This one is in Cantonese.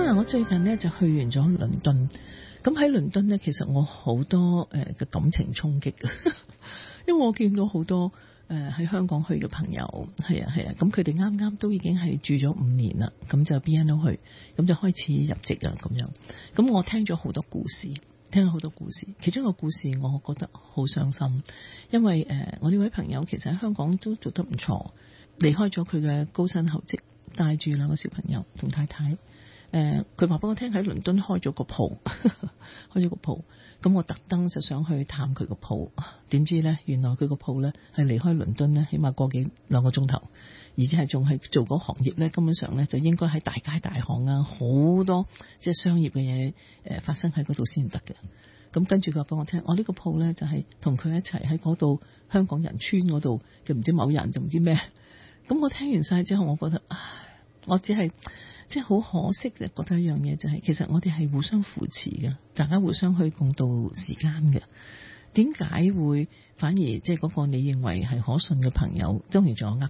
我最近呢就去完咗倫敦，咁喺倫敦呢，其實我好多嘅感情衝擊，因為我見到好多喺香港去嘅朋友，係啊，咁佢哋啱啱都已經係住咗5年啦，咁就 BNO 去，咁就開始入籍啦咁樣。咁我聽咗好多故事，其中一個故事我覺得好傷心，因為我呢位朋友其實喺香港都做得唔錯，離開咗佢嘅高薪厚職，帶住2個小朋友同太太。佢話俾我聽喺倫敦開咗個鋪，咁我特登就想去探佢個鋪，點知呢，原來佢個鋪呢係離開倫敦呢起碼2個鐘頭，而且係仲係做嗰行業呢，根本上呢就應該喺大街大巷啊，好多即係商業嘅嘢發生喺嗰度先得嘅。咁跟住佢話俾我聽，我呢個鋪呢就係同佢一齊喺嗰度香港人村嗰度嘅唔知某人就唔知咩。咁我聽完晒之後，我覺得我只係即係好可惜嘅，覺得一樣嘢就係，其實我哋係互相扶持嘅，大家互相去共度時間嘅。點解會反而即係嗰個你認為係可信嘅朋友，當然仲有